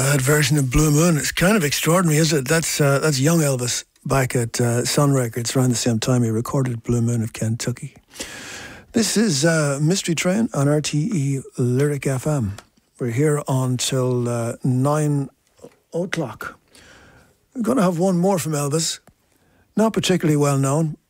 that version of Blue Moon. It's kind of extraordinary, isn't it? That's young Elvis back at Sun Records around the same time he recorded Blue Moon of Kentucky. This is Mystery Train on RTE Lyric FM. We're here until 9 o'clock. We're going to have one more from Elvis. Not particularly well known,